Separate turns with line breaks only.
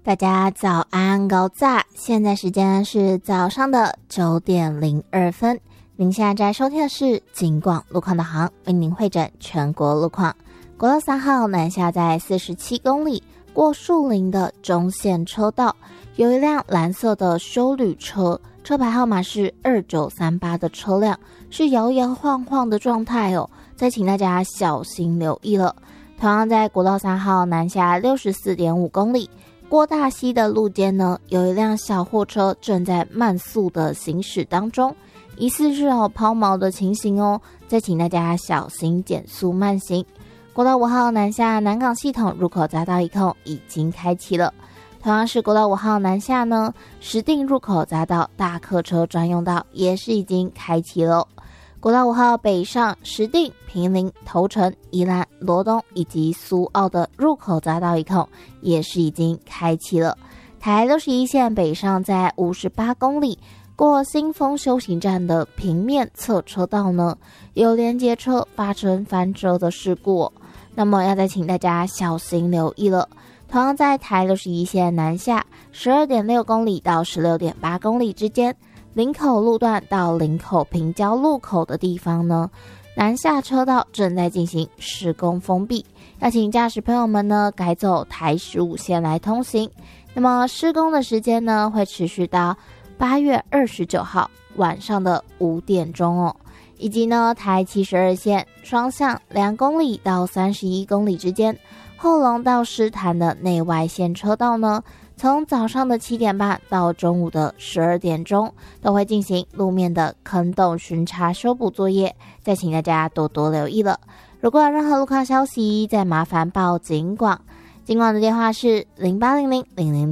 大家早安高早，现在时间是早上的9点02分。您现在收听的是警广路况导航，为您会诊全国路况。国道3号南下在47公里过树林的中线车道，有一辆蓝色的休旅车，车牌号码是2938的车辆是摇摇晃晃的状态哦，再请大家小心留意了。同样在国道3号南下64.5公里过大溪的路肩呢，有一辆小货车正在慢速的行驶当中，疑似是抛锚的情形哦，再请大家小心减速慢行。国道5号南下南港系统入口匝道一控已经开启了。同样是国道5号南下呢，石碇入口匝道大客车专用道也是已经开启了。国道5号北上石碇、坪林、头城、宜兰、罗东以及苏澳的入口匝道一控也是已经开启了。台61线北上在58公里过新丰休息站的平面侧车道呢，有连接车发生翻车的事故那么要再请大家小心留意了。同样在台61线南下 12.6 公里到 16.8 公里之间，林口路段到林口平交路口的地方呢，南下车道正在进行施工封闭，要请驾驶朋友们呢改走台15线来通行。那么施工的时间呢会持续到8月29号晚上的5点钟哦。以及呢台72线双向2公里到31公里之间，后龙到狮潭的内外线车道呢，从早上的7点半到中午的12点钟都会进行路面的坑洞巡查修补作业，再请大家多多留意了。如果有任何路况消息，再麻烦报警广，警广的电话是08000000